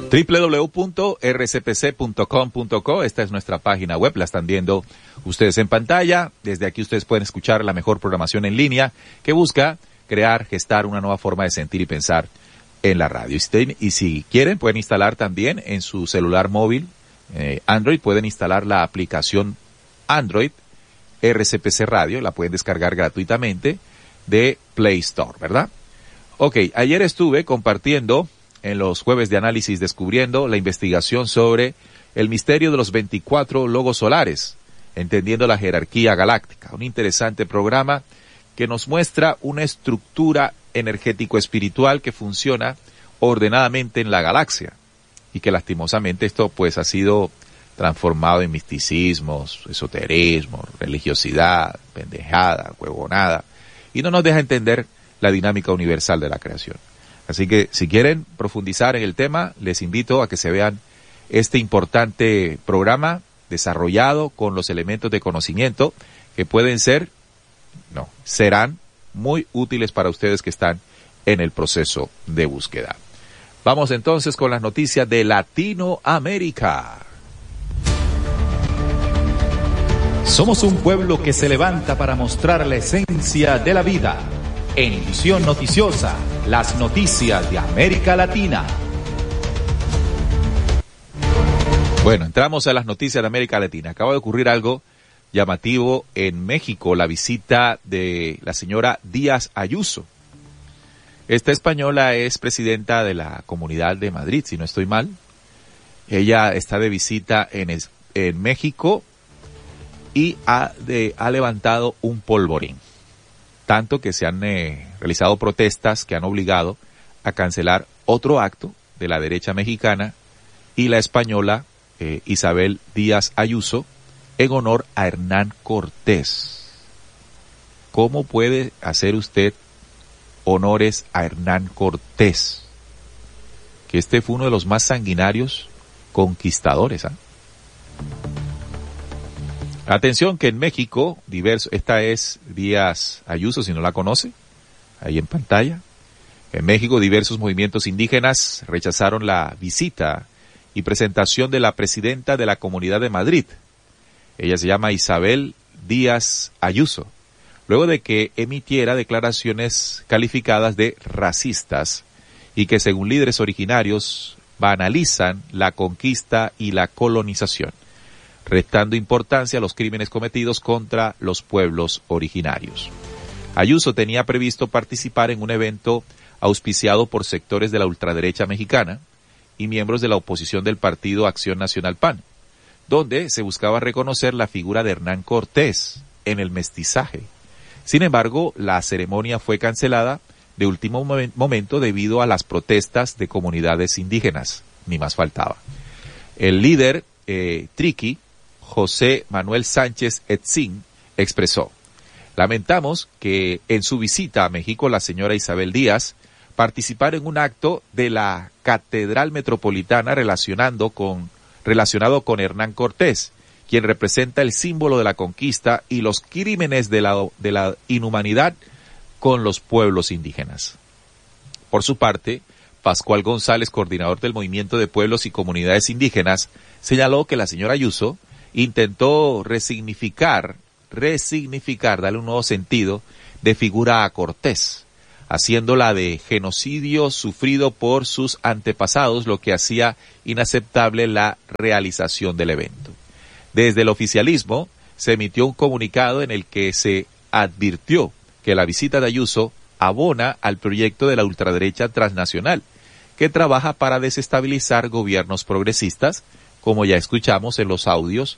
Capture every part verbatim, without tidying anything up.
doble u doble u doble u punto r c p c punto com punto co. Esta es nuestra página web, la están viendo ustedes en pantalla. Desde aquí ustedes pueden escuchar la mejor programación en línea que busca crear, gestar una nueva forma de sentir y pensar en la radio. Y si quieren, pueden instalar también en su celular móvil eh, Android, pueden instalar la aplicación Android R C P C Radio, la pueden descargar gratuitamente de Play Store, ¿verdad? Ok, ayer estuve compartiendo en los jueves de análisis descubriendo la investigación sobre el misterio de los veinticuatro logos solares, entendiendo la jerarquía galáctica. Un interesante programa que nos muestra una estructura energético-espiritual que funciona ordenadamente en la galaxia y que lastimosamente esto pues ha sido transformado en misticismos, esoterismo, religiosidad, pendejada, huevonada, y no nos deja entender la dinámica universal de la creación. Así que si quieren profundizar en el tema, les invito a que se vean este importante programa desarrollado con los elementos de conocimiento que pueden ser, no, serán muy útiles para ustedes que están en el proceso de búsqueda. Vamos entonces con las noticias de Latinoamérica. Somos un pueblo que se levanta para mostrar la esencia de la vida. En Visión Noticiosa, las noticias de América Latina. Bueno, entramos a las noticias de América Latina. Acaba de ocurrir algo llamativo en México, la visita de la señora Díaz Ayuso. Esta española es presidenta de la Comunidad de Madrid, si no estoy mal. Ella está de visita en, en México y ha, de, ha levantado un polvorín. Tanto que se han eh, realizado protestas que han obligado a cancelar otro acto de la derecha mexicana y la española eh, Isabel Díaz Ayuso en honor a Hernán Cortés. ¿Cómo puede hacer usted honores a Hernán Cortés? Que este fue uno de los más sanguinarios conquistadores, ¿ah? ¿eh? Atención que en México, diverso, esta es Díaz Ayuso, si no la conoce, ahí en pantalla. En México, diversos movimientos indígenas rechazaron la visita y presentación de la presidenta de la Comunidad de Madrid. Ella se llama Isabel Díaz Ayuso, luego de que emitiera declaraciones calificadas de racistas y que según líderes originarios banalizan la conquista y la colonización, restando importancia a los crímenes cometidos contra los pueblos originarios. Ayuso tenía previsto participar en un evento auspiciado por sectores de la ultraderecha mexicana y miembros de la oposición del Partido Acción Nacional P A N, donde se buscaba reconocer la figura de Hernán Cortés en el mestizaje. Sin embargo, la ceremonia fue cancelada de último momento debido a las protestas de comunidades indígenas, ni más faltaba. El líder eh, triqui, José Manuel Sánchez Etzín, expresó: lamentamos que en su visita a México la señora Isabel Díaz participara en un acto de la Catedral Metropolitana relacionando con, relacionado con Hernán Cortés, quien representa el símbolo de la conquista y los crímenes de la, de la inhumanidad con los pueblos indígenas. Por su parte, Pascual González, coordinador del Movimiento de Pueblos y Comunidades Indígenas, señaló que la señora Ayuso intentó resignificar, resignificar, darle un nuevo sentido de figura a Cortés, haciéndola de genocidio sufrido por sus antepasados, lo que hacía inaceptable la realización del evento. Desde el oficialismo se emitió un comunicado en el que se advirtió que la visita de Ayuso abona al proyecto de la ultraderecha transnacional, que trabaja para desestabilizar gobiernos progresistas, como ya escuchamos en los audios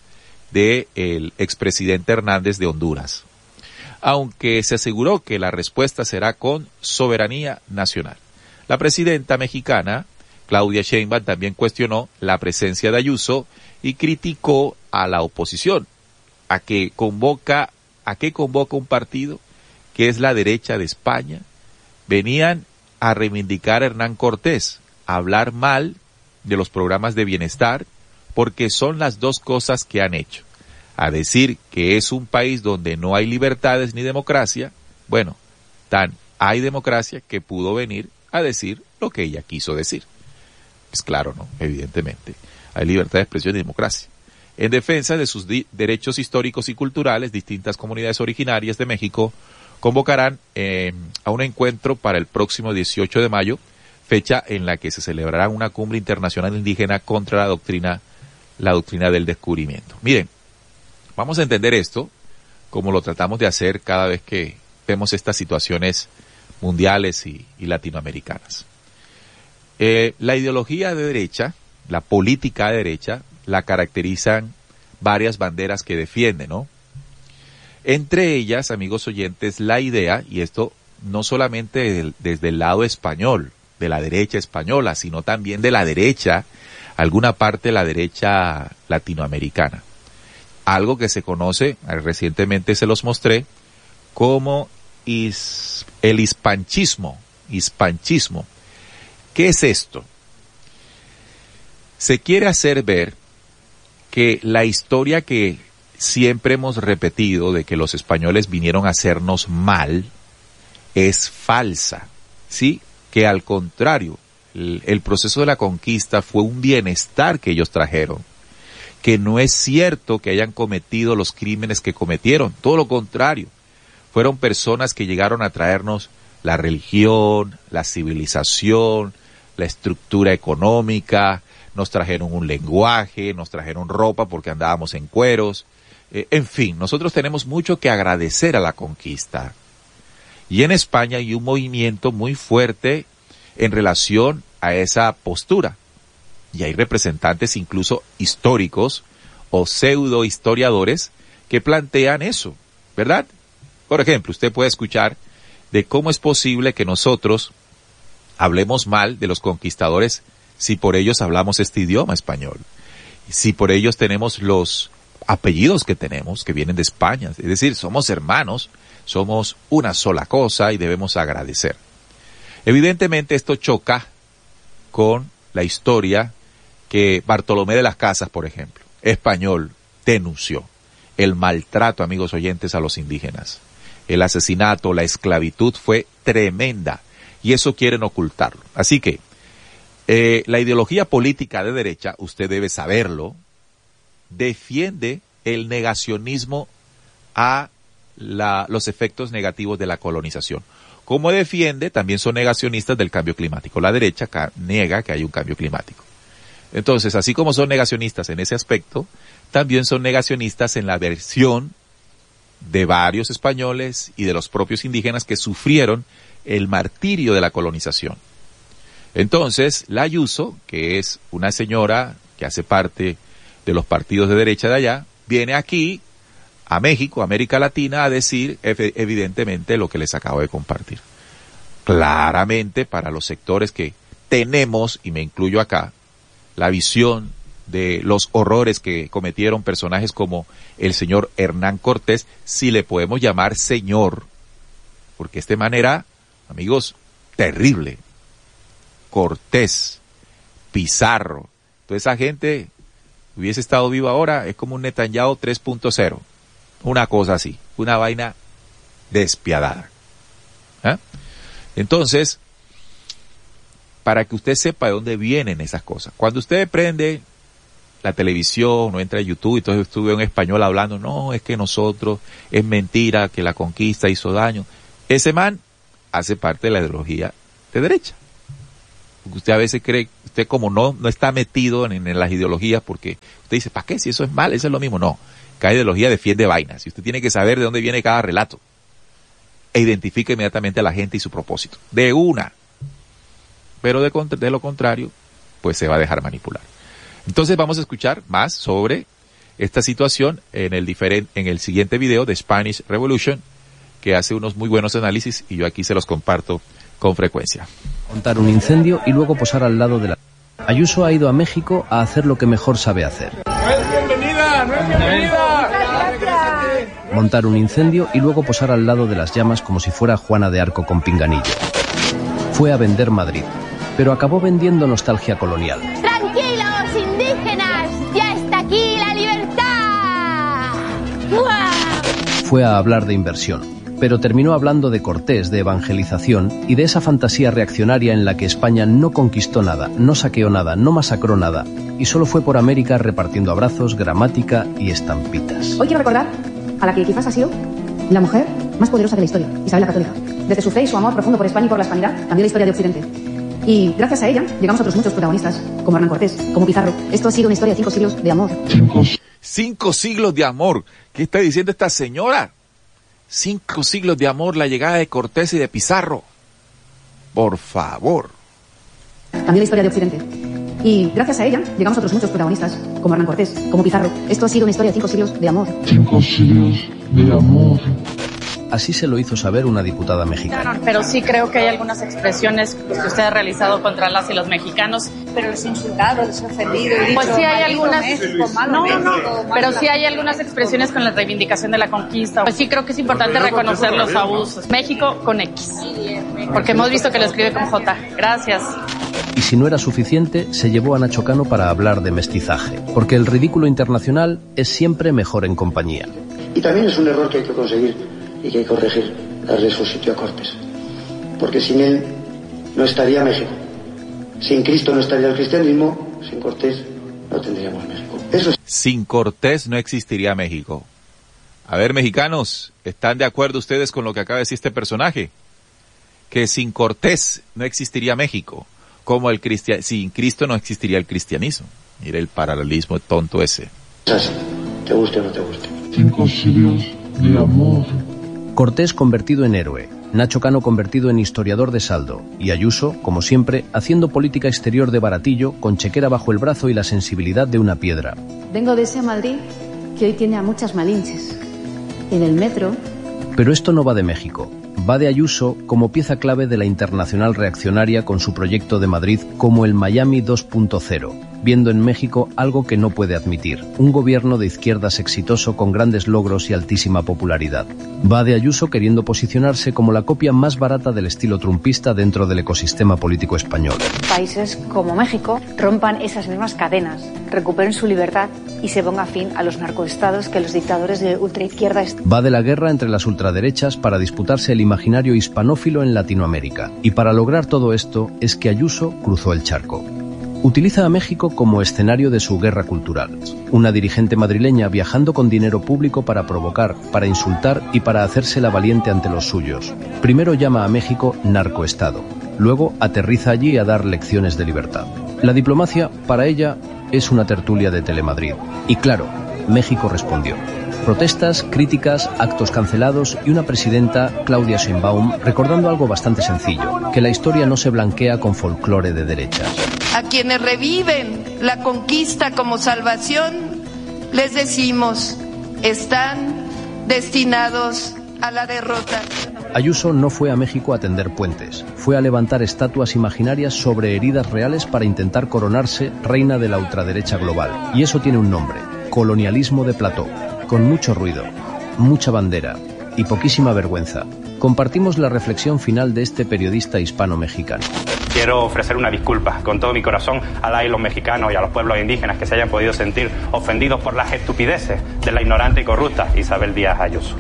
del expresidente Hernández de Honduras. Aunque se aseguró que la respuesta será con soberanía nacional. La presidenta mexicana, Claudia Sheinbaum, también cuestionó la presencia de Ayuso y criticó a la oposición, a que convoca, a que convoca un partido que es la derecha de España. Venían a reivindicar a Hernán Cortés, a hablar mal de los programas de bienestar, porque son las dos cosas que han hecho. A decir que es un país donde no hay libertades ni democracia, bueno, tan hay democracia que pudo venir a decir lo que ella quiso decir. Pues claro, ¿no? Evidentemente. Hay libertad de expresión y democracia. En defensa de sus di- derechos históricos y culturales, distintas comunidades originarias de México convocarán eh, a un encuentro para el próximo dieciocho de mayo, fecha en la que se celebrará una cumbre internacional indígena contra la doctrina, la doctrina del descubrimiento. Miren, vamos a entender esto como lo tratamos de hacer cada vez que vemos estas situaciones mundiales y, y latinoamericanas. Eh, la ideología de derecha, la política de derecha, la caracterizan varias banderas que defiende, ¿no? Entre ellas, amigos oyentes, la idea, y esto no solamente del, desde el lado español, de la derecha española, sino también de la derecha, alguna parte de la derecha latinoamericana. Algo que se conoce, recientemente se los mostré, como is, el hispanchismo, hispanchismo. ¿Qué es esto? Se quiere hacer ver que la historia que siempre hemos repetido de que los españoles vinieron a hacernos mal es falsa, ¿sí? Que al contrario, el, el proceso de la conquista fue un bienestar que ellos trajeron, que no es cierto que hayan cometido los crímenes que cometieron, todo lo contrario, fueron personas que llegaron a traernos la religión, la civilización, la estructura económica, nos trajeron un lenguaje, nos trajeron ropa porque andábamos en cueros, eh, en fin, nosotros tenemos mucho que agradecer a la conquista. Y en España hay un movimiento muy fuerte en relación a esa postura. Y hay representantes incluso históricos o pseudo historiadores que plantean eso, ¿verdad? Por ejemplo, usted puede escuchar de cómo es posible que nosotros hablemos mal de los conquistadores si por ellos hablamos este idioma español, si por ellos tenemos los apellidos que tenemos, que vienen de España. Es decir, somos hermanos, somos una sola cosa y debemos agradecer. Evidentemente esto choca con la historia que Bartolomé de las Casas, por ejemplo, español, denunció. El maltrato, amigos oyentes, a los indígenas. El asesinato, la esclavitud fue tremenda y eso quieren ocultarlo. Así que eh, la ideología política de derecha, usted debe saberlo, defiende el negacionismo a la, los efectos negativos de la colonización. Como defiende, también son negacionistas del cambio climático. La derecha ca- niega que hay un cambio climático. Entonces, así como son negacionistas en ese aspecto, también son negacionistas en la versión de varios españoles y de los propios indígenas que sufrieron el martirio de la colonización. Entonces, la Ayuso, que es una señora que hace parte de los partidos de derecha de allá, viene aquí a México, América Latina, a decir evidentemente lo que les acabo de compartir. Claramente para los sectores que tenemos, y me incluyo acá, la visión de los horrores que cometieron personajes como el señor Hernán Cortés, si le podemos llamar señor, porque es de manera, amigos, terrible. Cortés, Pizarro, toda esa gente hubiese estado viva ahora, es como un Netanyahu tres punto cero. Una cosa así, una vaina despiadada. ¿Ah? Entonces, para que usted sepa de dónde vienen esas cosas. Cuando usted prende la televisión o entra a YouTube y entonces estuve un español hablando, no, es que nosotros, es mentira que la conquista hizo daño. Ese man hace parte de la ideología de derecha. Porque usted a veces cree, usted como no, no está metido en, en las ideologías porque usted dice, ¿para qué? Si eso es mal, eso es lo mismo. No. Cada ideología defiende vainas y usted tiene que saber de dónde viene cada relato e identifica inmediatamente a la gente y su propósito. De una. Pero de, de lo contrario, pues se va a dejar manipular. Entonces vamos a escuchar más sobre esta situación en el, diferent, en el siguiente video de Spanish Revolution, que hace unos muy buenos análisis y yo aquí se los comparto con frecuencia. Montar un incendio y luego posar al lado de la... Ayuso ha ido a México a hacer lo que mejor sabe hacer. ¡No es bienvenida! ¡No es bienvenida! Montar un incendio y luego posar al lado de las llamas como si fuera Juana de Arco con pinganillo. Fue a vender Madrid, pero acabó vendiendo nostalgia colonial. ¡Tranquilos, indígenas! ¡Ya está aquí la libertad! ¡Uah! Fue a hablar de inversión, pero terminó hablando de Cortés, de evangelización y de esa fantasía reaccionaria en la que España no conquistó nada, no saqueó nada, no masacró nada y solo fue por América repartiendo abrazos, gramática y estampitas. Hoy quiero recordar a la que quizás ha sido la mujer más poderosa de la historia, Isabel la Católica. Desde su fe y su amor profundo por España y por la hispanidad, cambió la historia de Occidente. Y gracias a ella llegamos a otros muchos protagonistas, como Hernán Cortés, como Pizarro. Esto ha sido una historia de cinco siglos de amor. Cinco siglos de amor. ¿Qué está diciendo esta señora? Cinco siglos de amor, la llegada de Cortés y de Pizarro. Por favor. Cambió la historia de Occidente. Y gracias a ella llegamos a otros muchos protagonistas, como Hernán Cortés, como Pizarro. Esto ha sido una historia de cinco siglos de amor. Cinco siglos de amor. Así se lo hizo saber una diputada mexicana. Pero sí creo que hay algunas expresiones que usted ha realizado contra las y los mexicanos. Pero les he insultado, les he ofendido. He dicho, pues sí hay algunas, México, malo, no, México, no, malo, pero sí hay algunas expresiones con la reivindicación de la conquista. Pues sí creo que es importante reconocer los abusos. México con X, porque hemos visto que lo escribe con J. Gracias. Y si no era suficiente, se llevó a Nacho Cano para hablar de mestizaje, porque el ridículo internacional es siempre mejor en compañía. Y también es un error que hay que conseguir y que hay que corregir, darle su sitio a Cortés. Porque sin él no estaría México. Sin Cristo no estaría el cristianismo, sin Cortés no tendríamos México. Eso es... Sin Cortés no existiría México. A ver, mexicanos, ¿están de acuerdo ustedes con lo que acaba de decir este personaje? Que sin Cortés no existiría México. Como el cristian... sin Cristo no existiría el cristianismo. Mira el paralelismo tonto ese. Es así, te guste o no te guste. Cinco siglos de amor. Cortés convertido en héroe, Nacho Cano convertido en historiador de saldo y Ayuso, como siempre, haciendo política exterior de baratillo con chequera bajo el brazo y la sensibilidad de una piedra. Vengo de ese Madrid que hoy tiene a muchas malinches. En el metro... Pero esto no va de México, va de Ayuso como pieza clave de la internacional reaccionaria con su proyecto de Madrid como el Miami dos punto cero, viendo en México algo que no puede admitir, un gobierno de izquierdas exitoso con grandes logros y altísima popularidad. Va de Ayuso queriendo posicionarse como la copia más barata del estilo trumpista dentro del ecosistema político español. Países como México rompan esas mismas cadenas, recuperen su libertad y se ponga fin a los narcoestados que los dictadores de ultraizquierda... Va de la guerra entre las ultraderechas para disputarse el imaginario hispanófilo en Latinoamérica. Y para lograr todo esto es que Ayuso cruzó el charco. Utiliza a México como escenario de su guerra cultural. Una dirigente madrileña viajando con dinero público para provocar, para insultar y para hacerse la valiente ante los suyos. Primero llama a México narcoestado, luego aterriza allí a dar lecciones de libertad. La diplomacia, para ella, es una tertulia de Telemadrid. Y claro, México respondió. Protestas, críticas, actos cancelados y una presidenta, Claudia Sheinbaum, recordando algo bastante sencillo, que la historia no se blanquea con folclore de derechas. A quienes reviven la conquista como salvación, les decimos, están destinados a la derrota. Ayuso no fue a México a tender puentes, fue a levantar estatuas imaginarias sobre heridas reales para intentar coronarse reina de la ultraderecha global. Y eso tiene un nombre, colonialismo de plató, con mucho ruido, mucha bandera y poquísima vergüenza. Compartimos la reflexión final de este periodista hispano-mexicano. Quiero ofrecer una disculpa con todo mi corazón a las y los mexicanos y a los pueblos indígenas que se hayan podido sentir ofendidos por las estupideces de la ignorante y corrupta Isabel Díaz Ayuso.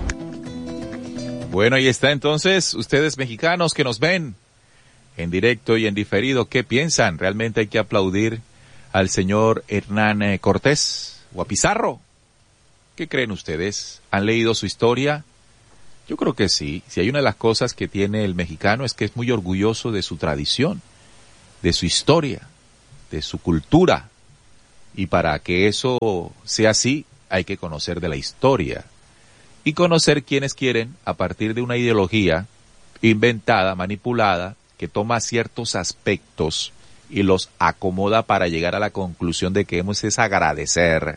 Bueno, ahí está entonces, ustedes mexicanos que nos ven en directo y en diferido, ¿qué piensan? ¿Realmente hay que aplaudir al señor Hernán eh, Cortés o a Pizarro? ¿Qué creen ustedes? ¿Han leído su historia? Yo creo que sí. Si hay una de las cosas que tiene el mexicano es que es muy orgulloso de su tradición, de su historia, de su cultura. Y para que eso sea así, hay que conocer de la historia. Y conocer quienes quieren, a partir de una ideología inventada, manipulada, que toma ciertos aspectos y los acomoda para llegar a la conclusión de que hemos es agradecer.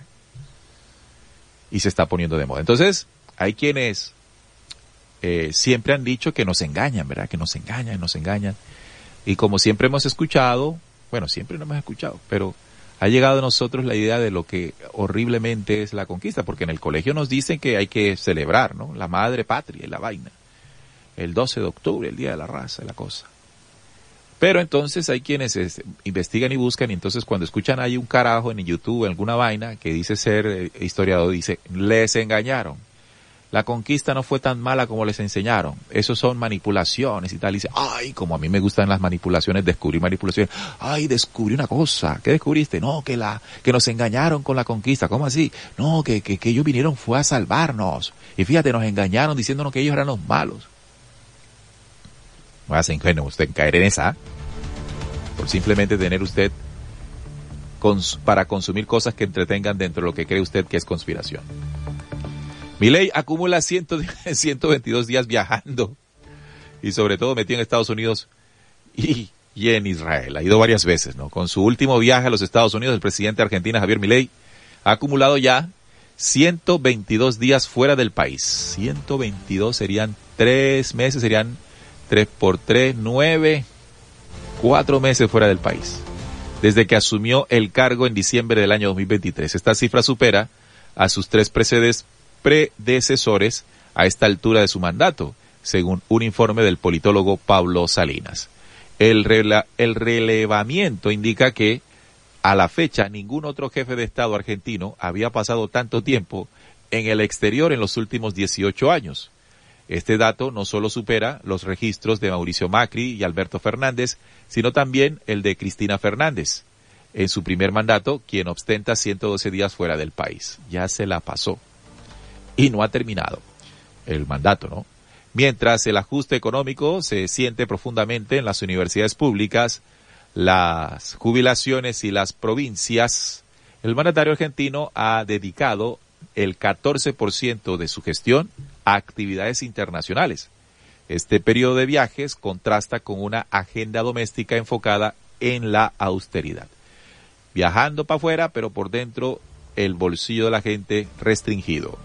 Y se está poniendo de moda. Entonces, hay quienes eh, siempre han dicho que nos engañan, ¿verdad? Que nos engañan, nos engañan. Y como siempre hemos escuchado, bueno, siempre no hemos escuchado, pero ha llegado a nosotros la idea de lo que horriblemente es la conquista, porque en el colegio nos dicen que hay que celebrar, ¿no? La madre patria y la vaina. El doce de octubre, el Día de la Raza, la cosa. Pero entonces hay quienes este, investigan y buscan, y entonces cuando escuchan hay un carajo en YouTube, en alguna vaina, que dice ser eh, historiador, dice, les engañaron. la conquista no fue tan mala como les enseñaron. Eso son manipulaciones y tal. Y dice, ay, como a mí me gustan las manipulaciones, descubrir manipulaciones. Ay, descubrí una cosa. ¿Qué descubriste? No, que la, que nos engañaron con la conquista. ¿Cómo así? No, que, que, que ellos vinieron fue a salvarnos. Y fíjate, nos engañaron diciéndonos que ellos eran los malos. No hace ingenuo usted caer en esa. Por simplemente tener usted cons- para consumir cosas que entretengan dentro de lo que cree usted que es conspiración. Milei acumula ciento veintidós días viajando y sobre todo metido en Estados Unidos y, y en Israel. Ha ido varias veces, ¿no? Con su último viaje a los Estados Unidos, el presidente de Argentina, Javier Milei, ha acumulado ya ciento veintidós días fuera del país. ciento veintidós serían tres meses, serían tres por tres, nueve, cuatro meses fuera del país. Desde que asumió el cargo en diciembre del año dos mil veintitrés. Esta cifra supera a sus tres precedentes predecesores a esta altura de su mandato, según un informe del politólogo Pablo Salinas. El, rela, el relevamiento indica que a la fecha ningún otro jefe de Estado argentino había pasado tanto tiempo en el exterior en los últimos dieciocho años. Este dato no solo supera los registros de Mauricio Macri y Alberto Fernández, sino también el de Cristina Fernández, en su primer mandato, quien ostenta ciento doce días fuera del país. Ya se la pasó. Y no ha terminado el mandato, ¿no? Mientras el ajuste económico se siente profundamente en las universidades públicas, las jubilaciones y las provincias, el mandatario argentino ha dedicado el catorce por ciento de su gestión a actividades internacionales. Este periodo de viajes contrasta con una agenda doméstica enfocada en la austeridad. Viajando para afuera, pero por dentro el bolsillo de la gente restringido.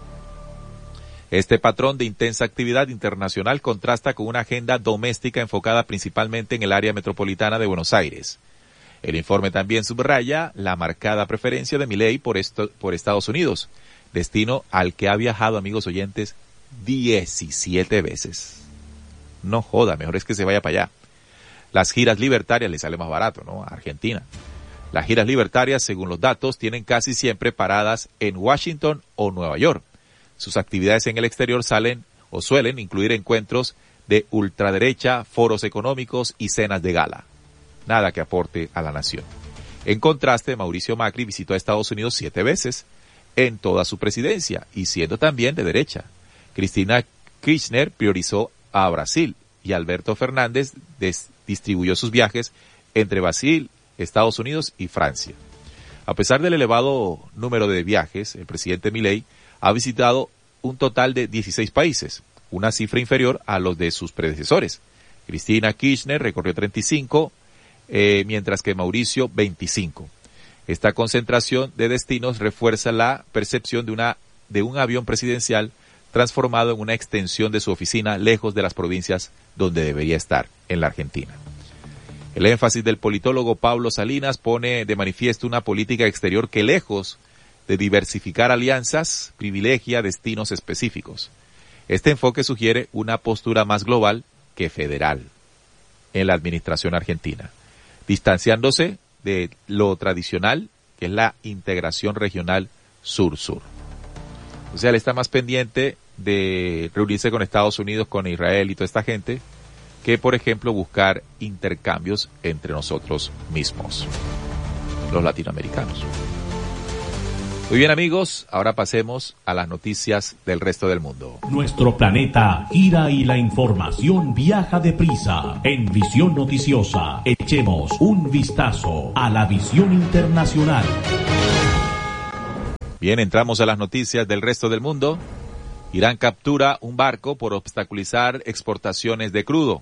Este patrón de intensa actividad internacional contrasta con una agenda doméstica enfocada principalmente en el área metropolitana de Buenos Aires. El informe también subraya la marcada preferencia de Milei por, esto, por Estados Unidos, destino al que ha viajado, amigos oyentes, diecisiete veces. No joda, mejor es que se vaya para allá. Las giras libertarias le sale más barato, ¿no? A Argentina. Las giras libertarias, según los datos, tienen casi siempre paradas en Washington o Nueva York. Sus actividades en el exterior salen o suelen incluir encuentros de ultraderecha, foros económicos y cenas de gala. Nada que aporte a la nación. En contraste, Mauricio Macri visitó a Estados Unidos siete veces en toda su presidencia y siendo también de derecha. Cristina Kirchner priorizó a Brasil y Alberto Fernández des- distribuyó sus viajes entre Brasil, Estados Unidos y Francia. A pesar del elevado número de viajes, el presidente Milei ha visitado un total de dieciséis países, una cifra inferior a los de sus predecesores. Cristina Kirchner recorrió treinta y cinco, eh, mientras que Mauricio veinticinco. Esta concentración de destinos refuerza la percepción de, una, de un avión presidencial transformado en una extensión de su oficina lejos de las provincias donde debería estar, en la Argentina. El énfasis del politólogo Pablo Salinas pone de manifiesto una política exterior que, lejos de diversificar alianzas, privilegia destinos específicos. Este enfoque sugiere una postura más global que federal en la administración argentina, distanciándose de lo tradicional, que es la integración regional sur-sur. O sea, él está más pendiente de reunirse con Estados Unidos, con Israel y toda esta gente, que, por ejemplo, buscar intercambios entre nosotros mismos, los latinoamericanos. Muy bien, amigos, ahora pasemos a las noticias del resto del mundo. Nuestro planeta gira y la información viaja deprisa. En Visión Noticiosa, echemos un vistazo a la visión internacional. Bien, entramos a las noticias del resto del mundo. Irán captura un barco por obstaculizar exportaciones de crudo.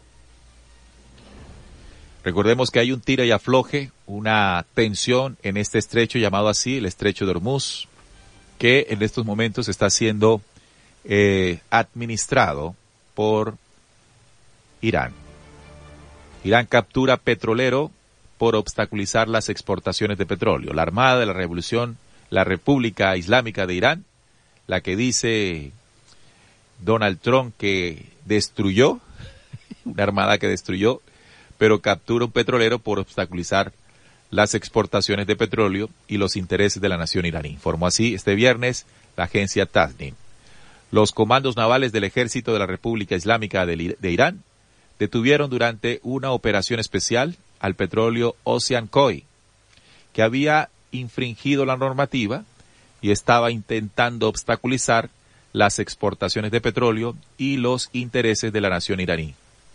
Recordemos que hay un tira y afloje, una tensión en este estrecho llamado así, el estrecho de Hormuz, que en estos momentos está siendo eh, administrado por Irán. Irán captura petrolero por obstaculizar las exportaciones de petróleo. La Armada de la Revolución, la República Islámica de Irán, la que dice Donald Trump que destruyó, una armada que destruyó, pero captura un petrolero por obstaculizar las exportaciones de petróleo y los intereses de la nación iraní. Informó así este viernes la agencia Tasnim. Los comandos navales del Ejército de la República Islámica de, de Irán detuvieron durante una operación especial al petróleo Ocean Koi, que había infringido la normativa y estaba intentando obstaculizar las exportaciones de petróleo y los intereses de la nación iraní.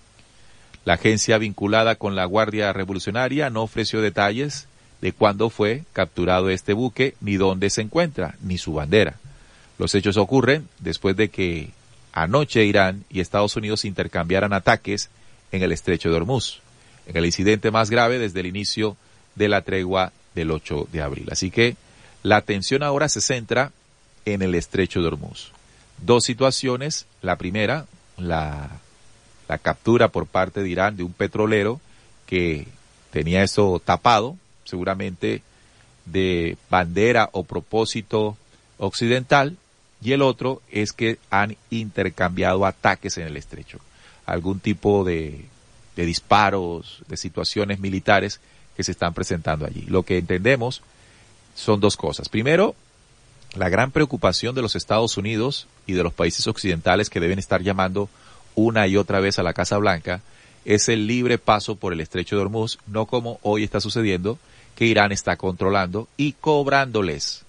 La agencia vinculada con la Guardia Revolucionaria no ofreció detalles de cuándo fue capturado este buque, ni dónde se encuentra, ni su bandera. Los hechos ocurren después de que anoche Irán y Estados Unidos intercambiaran ataques en el estrecho de Hormuz, en el incidente más grave desde el inicio de la tregua del ocho de abril. Así que la atención ahora se centra en el estrecho de Hormuz. Dos situaciones. La primera, la, la captura por parte de Irán de un petrolero que tenía eso tapado, seguramente de bandera o propósito occidental, y el otro es que han intercambiado ataques en el estrecho. Algún tipo de, de disparos, de situaciones militares que se están presentando allí. Lo que entendemos son dos cosas. Primero, la gran preocupación de los Estados Unidos y de los países occidentales que deben estar llamando una y otra vez a la Casa Blanca es el libre paso por el estrecho de Hormuz, no como hoy está sucediendo, que Irán está controlando y cobrándoles.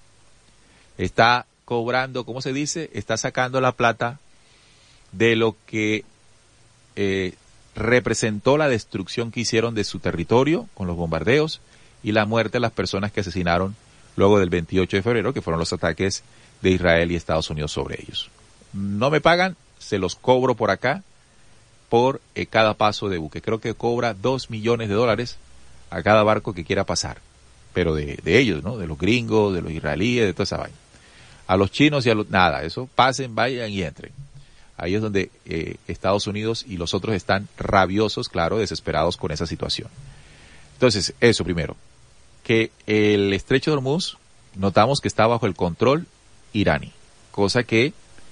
Está cobrando, ¿cómo se dice? Está sacando la plata de lo que eh, representó la destrucción que hicieron de su territorio con los bombardeos y la muerte de las personas que asesinaron luego del veintiocho de febrero, que fueron los ataques de Israel y Estados Unidos sobre ellos. No me pagan, se los cobro por acá por eh, cada paso de buque. Creo que cobra dos millones de dólares a cada barco que quiera pasar, pero de, de ellos, ¿no? De los gringos, de los israelíes, de toda esa vaina. A los chinos y a los, nada, eso, pasen, vayan y entren. Ahí es donde eh, Estados Unidos y los otros están rabiosos, claro, desesperados con esa situación. Entonces, eso primero, que el estrecho de Hormuz, notamos que está bajo el control iraní, cosa que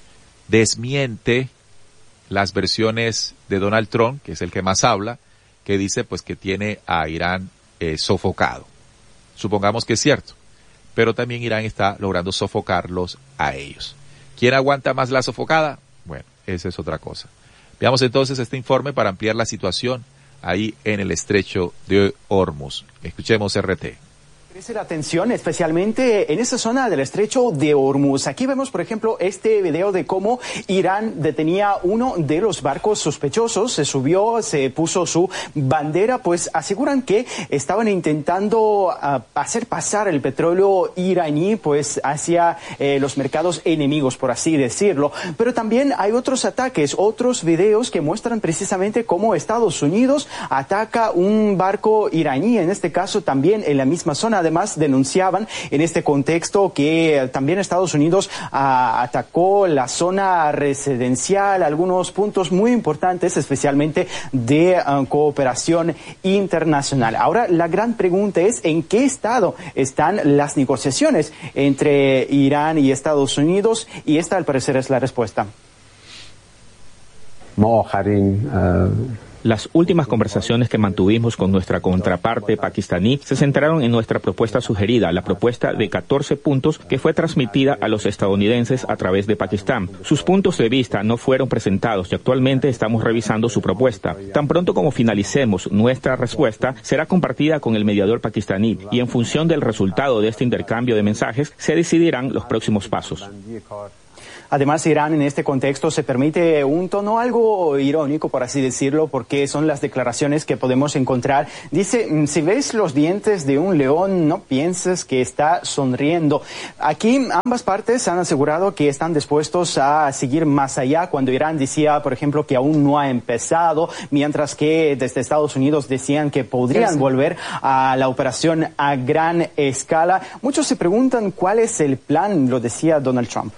desmiente las versiones de Donald Trump, que es el que más habla, que dice pues que tiene a Irán eh, sofocado. Supongamos que es cierto, pero también Irán está logrando sofocarlos a ellos. ¿Quién aguanta más la sofocada? Bueno, esa es otra cosa. Veamos entonces este informe para ampliar la situación ahí en el estrecho de Hormuz. Escuchemos R T. Crece la tensión, especialmente en esa zona del estrecho de Hormuz. Aquí vemos, por ejemplo, este video de cómo Irán detenía uno de los barcos sospechosos, se subió, se puso su bandera, pues aseguran que estaban intentando uh, hacer pasar el petróleo iraní pues hacia eh, los mercados enemigos, por así decirlo. Pero también hay otros ataques, otros videos que muestran precisamente cómo Estados Unidos ataca un barco iraní, en este caso también en la misma zona. Además, denunciaban en este contexto que también Estados Unidos uh, atacó la zona residencial, algunos puntos muy importantes, especialmente de uh, cooperación internacional. Ahora, la gran pregunta es, ¿en qué estado están las negociaciones entre Irán y Estados Unidos? Y esta, al parecer, es la respuesta. Las últimas conversaciones que mantuvimos con nuestra contraparte pakistaní se centraron en nuestra propuesta sugerida, la propuesta de catorce puntos que fue transmitida a los estadounidenses a través de Pakistán. Sus puntos de vista no fueron presentados y actualmente estamos revisando su propuesta. Tan pronto como finalicemos nuestra respuesta, será compartida con el mediador pakistaní y en función del resultado de este intercambio de mensajes se decidirán los próximos pasos. Además, Irán en este contexto se permite un tono algo irónico, por así decirlo, porque son las declaraciones que podemos encontrar. Dice, si ves los dientes de un león, no pienses que está sonriendo. Aquí ambas partes han asegurado que están dispuestos a seguir más allá, cuando Irán decía, por ejemplo, que aún no ha empezado, mientras que desde Estados Unidos decían que podrían volver a la operación a gran escala. Muchos se preguntan cuál es el plan, lo decía Donald Trump.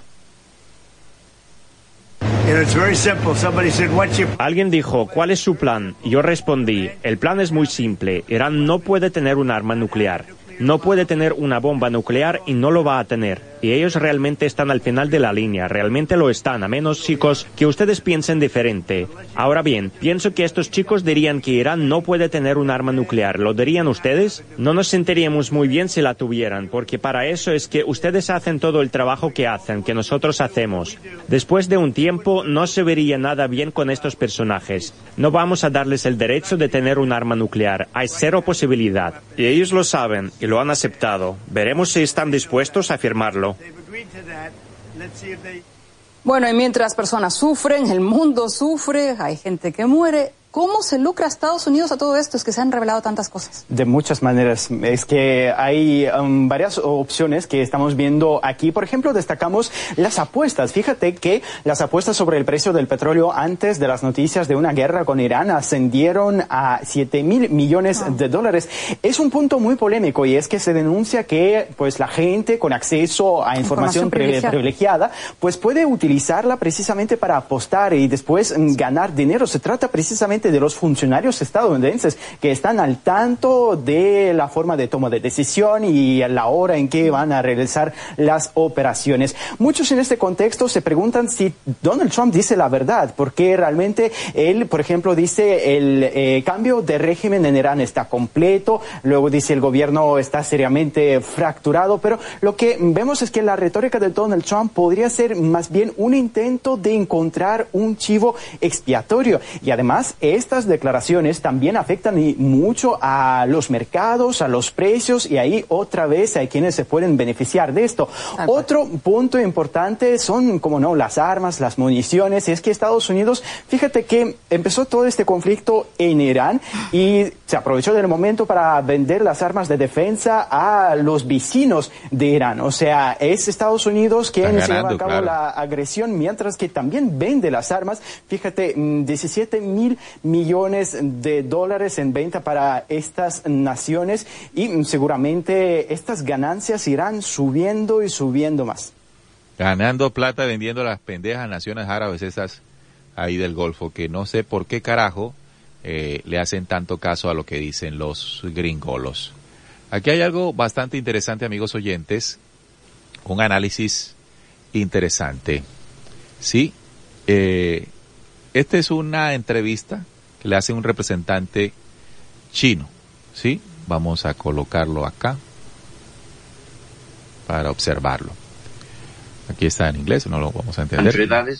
Alguien dijo, ¿cuál es su plan? Y yo respondí, el plan es muy simple. Irán no puede tener un arma nuclear. No puede tener una bomba nuclear y no lo va a tener. Y ellos realmente están al final de la línea, realmente lo están, a menos, chicos, que ustedes piensen diferente. Ahora bien, pienso que estos chicos dirían que Irán no puede tener un arma nuclear. ¿Lo dirían ustedes? No nos sentiríamos muy bien si la tuvieran, porque para eso es que ustedes hacen todo el trabajo que hacen, que nosotros hacemos. Después de un tiempo, no se vería nada bien con estos personajes. No vamos a darles el derecho de tener un arma nuclear. Hay cero posibilidad. Y ellos lo saben y lo han aceptado. Veremos si están dispuestos a firmarlo. Bueno, y mientras personas sufren, el mundo sufre, hay gente que muere. ¿Cómo se lucra Estados Unidos a todo esto? Es que se han revelado tantas cosas. De muchas maneras. Es que hay um, varias opciones que estamos viendo aquí. Por ejemplo, destacamos las apuestas. Fíjate que las apuestas sobre el precio del petróleo antes de las noticias de una guerra con Irán ascendieron a siete mil millones de dólares. Es un punto muy polémico y es que se denuncia que pues la gente con acceso a información, información privilegiada. privilegiada pues puede utilizarla precisamente para apostar y después ganar dinero. Se trata precisamente de los funcionarios estadounidenses que están al tanto de la forma de toma de decisión y la hora en que van a realizar las operaciones. Muchos en este contexto se preguntan si Donald Trump dice la verdad, porque realmente él, por ejemplo, dice el eh, cambio de régimen en Irán está completo, luego dice el gobierno está seriamente fracturado, pero lo que vemos es que la retórica de Donald Trump podría ser más bien un intento de encontrar un chivo expiatorio y además estas declaraciones también afectan mucho a los mercados, a los precios y ahí otra vez hay quienes se pueden beneficiar de esto. Ah, Otro punto importante son, como no, las armas, las municiones. Es que Estados Unidos, fíjate que empezó todo este conflicto en Irán y se aprovechó del momento para vender las armas de defensa a los vecinos de Irán. O sea, es Estados Unidos quien ganando, se lleva a cabo claro. la agresión, mientras que también vende las armas. Fíjate, diecisiete mil millones de dólares en venta para estas naciones y seguramente estas ganancias irán subiendo y subiendo más. Ganando plata vendiendo las pendejas naciones árabes esas ahí del Golfo, que no sé por qué carajo eh, le hacen tanto caso a lo que dicen los gringolos. Aquí hay algo bastante interesante, amigos oyentes, un análisis interesante. Sí, eh, esta es una entrevista que le hace un representante chino, ¿sí? Vamos a colocarlo acá para observarlo. Aquí está en inglés, no lo vamos a entender.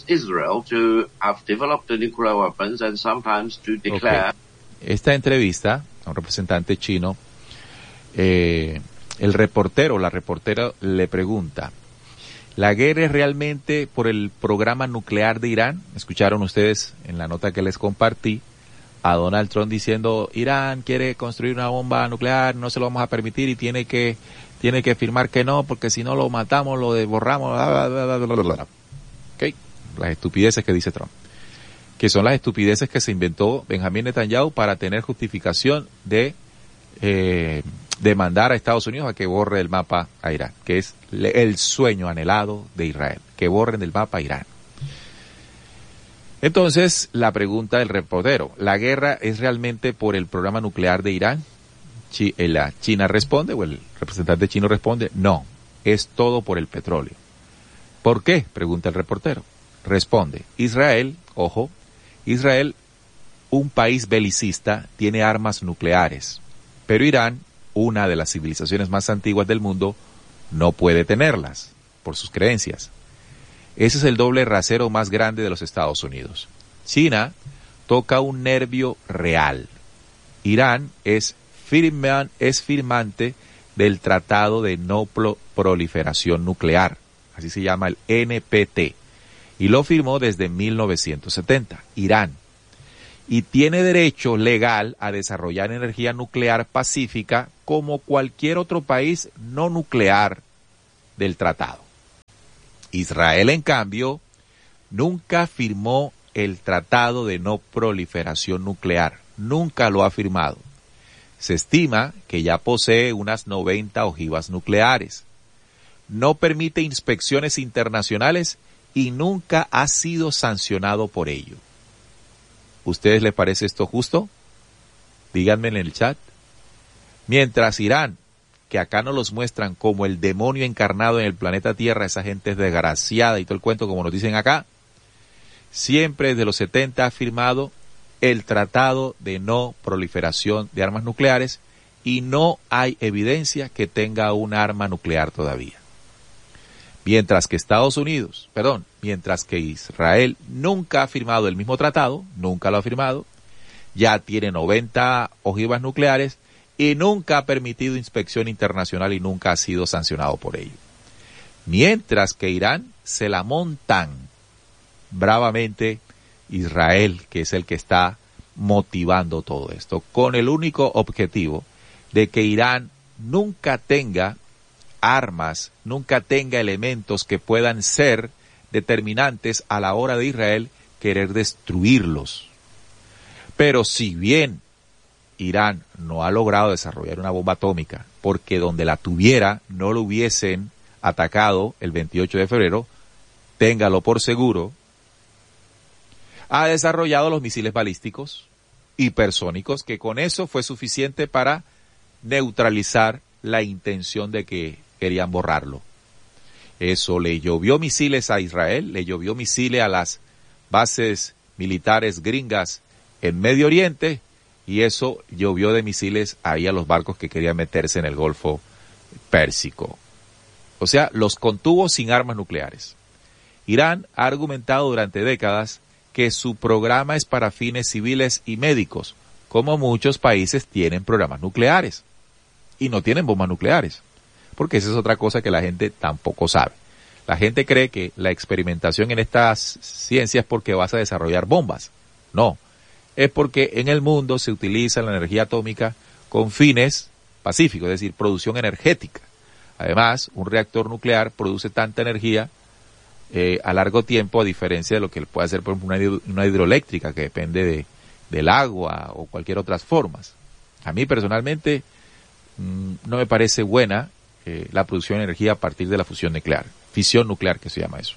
Okay. Esta entrevista a un representante chino, eh, el reportero, la reportera le pregunta, ¿la guerra es realmente por el programa nuclear de Irán? Escucharon ustedes en la nota que les compartí a Donald Trump diciendo, Irán quiere construir una bomba nuclear, no se lo vamos a permitir y tiene que tiene que firmar que no, porque si no lo matamos, lo desborramos, bla, bla, bla, bla, bla, bla. Okay. Las estupideces que dice Trump, que son las estupideces que se inventó Benjamín Netanyahu para tener justificación de eh, de mandar a Estados Unidos a que borre el mapa a Irán, que es el sueño anhelado de Israel, que borren del mapa a Irán. Entonces, la pregunta del reportero, ¿la guerra es realmente por el programa nuclear de Irán? Chi, eh, la China responde, o el representante chino responde, no, es todo por el petróleo. ¿Por qué? Pregunta el reportero. Responde, Israel, ojo, Israel, un país belicista, tiene armas nucleares, pero Irán, una de las civilizaciones más antiguas del mundo, no puede tenerlas, por sus creencias. Ese es el doble rasero más grande de los Estados Unidos. China toca un nervio real. Irán es, firman, es firmante del Tratado de No Proliferación Nuclear, así se llama el N P T, y lo firmó desde mil novecientos setenta, Irán, y tiene derecho legal a desarrollar energía nuclear pacífica como cualquier otro país no nuclear del tratado. Israel, en cambio, nunca firmó el Tratado de No Proliferación Nuclear, nunca lo ha firmado. Se estima que ya posee unas noventa ojivas nucleares. No permite inspecciones internacionales y nunca ha sido sancionado por ello. ¿Ustedes les parece esto justo? Díganme en el chat. Mientras Irán que acá nos los muestran como el demonio encarnado en el planeta Tierra, esa gente es desgraciada y todo el cuento como nos dicen acá, siempre desde los setenta ha firmado el Tratado de No Proliferación de Armas Nucleares y no hay evidencia que tenga un arma nuclear todavía. Mientras que Estados Unidos, perdón, mientras que Israel nunca ha firmado el mismo tratado, nunca lo ha firmado, ya tiene noventa ojivas nucleares y nunca ha permitido inspección internacional y nunca ha sido sancionado por ello. Mientras que Irán se la montan bravamente Israel, que es el que está motivando todo esto, con el único objetivo de que Irán nunca tenga armas, nunca tenga elementos que puedan ser determinantes a la hora de Israel querer destruirlos. Pero si bien Irán no ha logrado desarrollar una bomba atómica, porque donde la tuviera no lo hubiesen atacado el veintiocho de febrero, téngalo por seguro, ha desarrollado los misiles balísticos hipersónicos, que con eso fue suficiente para neutralizar la intención de que querían borrarlo. Eso le llovió misiles a Israel, le llovió misiles a las bases militares gringas en Medio Oriente, y eso llovió de misiles ahí a los barcos que querían meterse en el Golfo Pérsico. O sea, los contuvo sin armas nucleares. Irán ha argumentado durante décadas que su programa es para fines civiles y médicos, como muchos países tienen programas nucleares y no tienen bombas nucleares, porque esa es otra cosa que la gente tampoco sabe. La gente cree que la experimentación en estas ciencias es porque vas a desarrollar bombas. No, es porque en el mundo se utiliza la energía atómica con fines pacíficos, es decir, producción energética. Además, un reactor nuclear produce tanta energía eh, a largo tiempo, a diferencia de lo que puede hacer, por ejemplo, una, una hidroeléctrica, que depende de, del agua o cualquier otras formas. A mí personalmente mmm, no me parece buena eh, la producción de energía a partir de la fusión nuclear, fisión nuclear que se llama eso,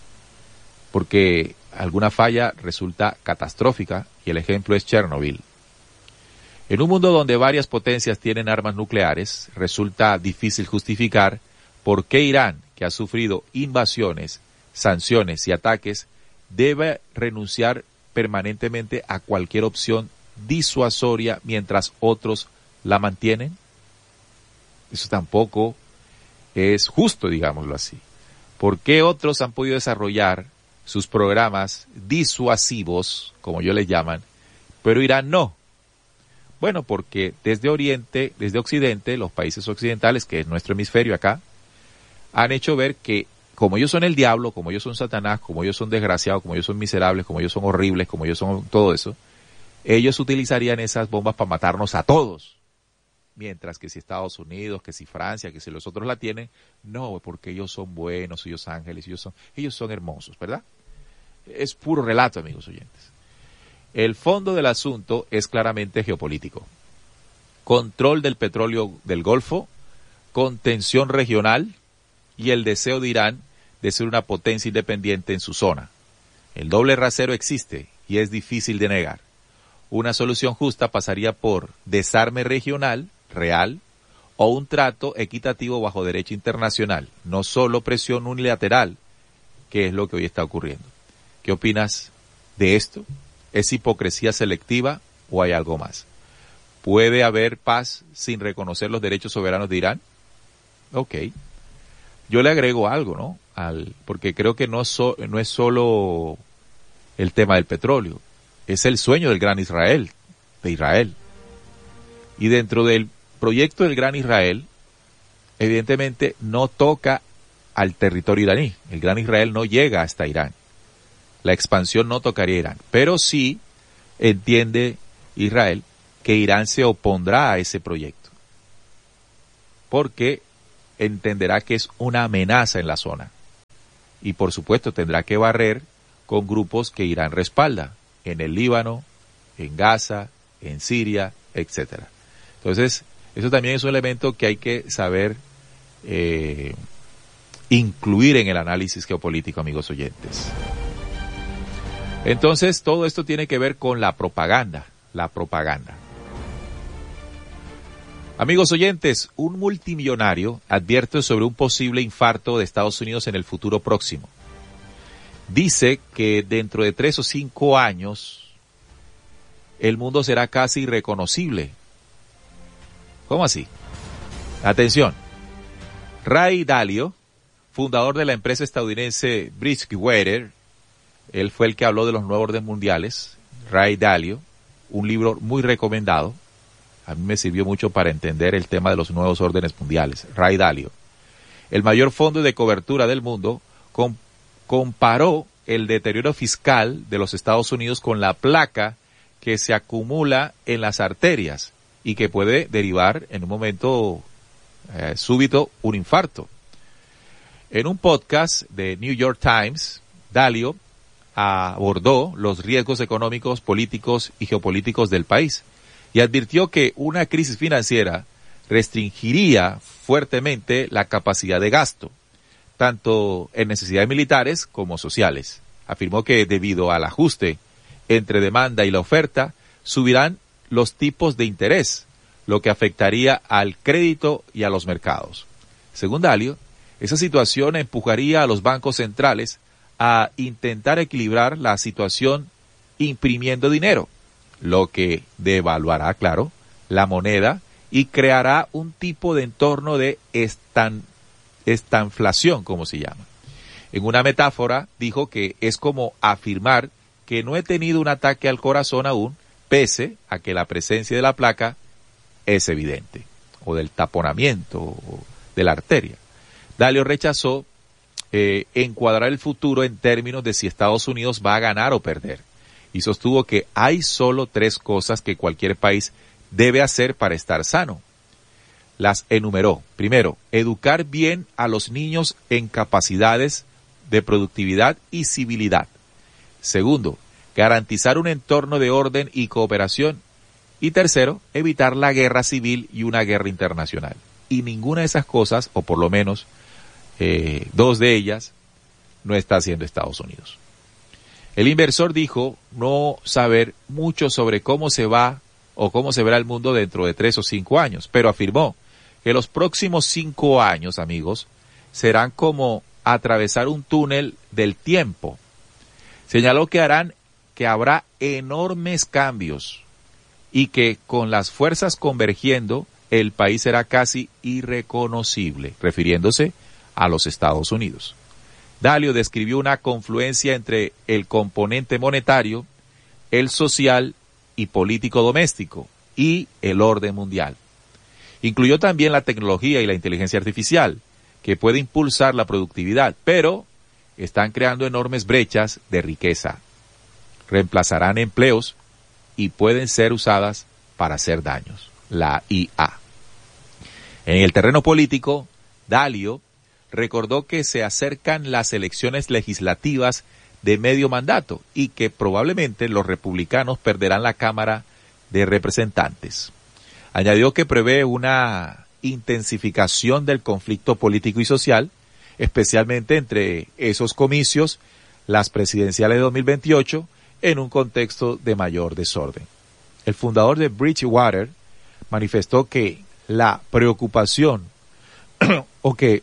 porque alguna falla resulta catastrófica y el ejemplo es Chernobyl. En un mundo donde varias potencias tienen armas nucleares, resulta difícil justificar por qué Irán, que ha sufrido invasiones, sanciones y ataques, debe renunciar permanentemente a cualquier opción disuasoria mientras otros la mantienen. Eso tampoco es justo, digámoslo así. ¿Por qué otros han podido desarrollar sus programas disuasivos, como ellos les llaman, pero Irán no? Bueno, porque desde Oriente, desde Occidente, los países occidentales, que es nuestro hemisferio acá, han hecho ver que como ellos son el diablo, como ellos son Satanás, como ellos son desgraciados, como ellos son miserables, como ellos son horribles, como ellos son todo eso, ellos utilizarían esas bombas para matarnos a todos. Mientras que si Estados Unidos, que si Francia, que si los otros la tienen, no, porque ellos son buenos, ellos ángeles, ellos son, ellos son hermosos, ¿verdad? Es puro relato, amigos oyentes. El fondo del asunto es claramente geopolítico. Control del petróleo del Golfo, contención regional y el deseo de Irán de ser una potencia independiente en su zona. El doble rasero existe y es difícil de negar. Una solución justa pasaría por desarme regional, real, o un trato equitativo bajo derecho internacional, no solo presión unilateral, que es lo que hoy está ocurriendo. ¿Qué opinas de esto? ¿Es hipocresía selectiva o hay algo más? ¿Puede haber paz sin reconocer los derechos soberanos de Irán? Ok. Yo le agrego algo, ¿no? Al, porque creo que no, so, no es solo el tema del petróleo, es el sueño del Gran Israel, de Israel. Y dentro del proyecto del Gran Israel, evidentemente no toca al territorio iraní. El Gran Israel no llega hasta Irán. La expansión no tocaría Irán, pero sí entiende Israel que Irán se opondrá a ese proyecto, porque entenderá que es una amenaza en la zona y por supuesto tendrá que barrer con grupos que Irán respalda en el Líbano, en Gaza, en Siria, etcétera. Entonces, eso también es un elemento que hay que saber eh, incluir en el análisis geopolítico, amigos oyentes. Entonces, todo esto tiene que ver con la propaganda, la propaganda. Amigos oyentes, un multimillonario advierte sobre un posible infarto de Estados Unidos en el futuro próximo. Dice que dentro de tres o cinco años el mundo será casi irreconocible. ¿Cómo así? Atención. Ray Dalio, fundador de la empresa estadounidense Bridgewater, él fue el que habló de los nuevos órdenes mundiales. Ray Dalio, un libro muy recomendado. A mí me sirvió mucho para entender el tema de los nuevos órdenes mundiales. Ray Dalio, el mayor fondo de cobertura del mundo, com- comparó el deterioro fiscal de los Estados Unidos con la placa que se acumula en las arterias y que puede derivar en un momento eh, súbito un infarto. En un podcast de New York Times, Dalio abordó los riesgos económicos, políticos y geopolíticos del país y advirtió que una crisis financiera restringiría fuertemente la capacidad de gasto, tanto en necesidades militares como sociales. Afirmó que debido al ajuste entre demanda y la oferta, subirán los tipos de interés, lo que afectaría al crédito y a los mercados. Según Dalio, esa situación empujaría a los bancos centrales a intentar equilibrar la situación imprimiendo dinero, lo que devaluará, claro, la moneda y creará un tipo de entorno de estan, estanflación, como se llama. En una metáfora dijo que es como afirmar que no he tenido un ataque al corazón aún, pese a que la presencia de la placa es evidente, o del taponamiento, o de la arteria. Dalio rechazó eh, encuadrar el futuro en términos de si Estados Unidos va a ganar o perder, y sostuvo que hay solo tres cosas que cualquier país debe hacer para estar sano. Las enumeró. Primero, educar bien a los niños en capacidades de productividad y civilidad. Segundo, garantizar un entorno de orden y cooperación. Y tercero, evitar la guerra civil y una guerra internacional. Y ninguna de esas cosas, o por lo menos eh, dos de ellas, no está haciendo Estados Unidos. El inversor dijo no saber mucho sobre cómo se va o cómo se verá el mundo dentro de tres o cinco años, pero afirmó que los próximos cinco años, amigos, serán como atravesar un túnel del tiempo. Señaló que harán, que habrá enormes cambios y que con las fuerzas convergiendo, el país será casi irreconocible, refiriéndose a los Estados Unidos. Dalio describió una confluencia entre el componente monetario, el social y político doméstico y el orden mundial. Incluyó también la tecnología y la inteligencia artificial, que puede impulsar la productividad, pero están creando enormes brechas de riqueza. Reemplazarán empleos y pueden ser usadas para hacer daños. La I A. En el terreno político, Dalio recordó que se acercan las elecciones legislativas de medio mandato y que probablemente los republicanos perderán la Cámara de Representantes. Añadió que prevé una intensificación del conflicto político y social, especialmente entre esos comicios, las presidenciales de dos mil veintiocho, en un contexto de mayor desorden. El fundador de Bridgewater manifestó que la preocupación o que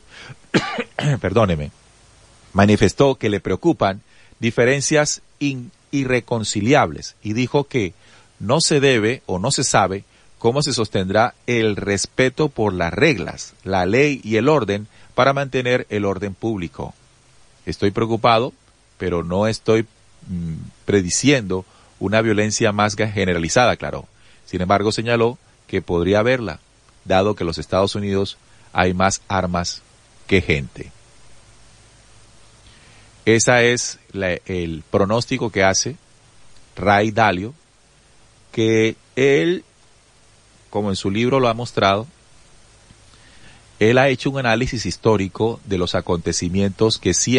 perdóneme, manifestó que le preocupan diferencias in, irreconciliables y dijo que no se debe o no se sabe cómo se sostendrá el respeto por las reglas, la ley y el orden para mantener el orden público. Estoy preocupado, pero no estoy mm, prediciendo una violencia más generalizada, aclaró. Sin embargo, señaló que podría haberla, dado que en los Estados Unidos hay más armas que gente. Ese es la, el pronóstico que hace Ray Dalio, que él, como en su libro lo ha mostrado, él ha hecho un análisis histórico de los acontecimientos que siempre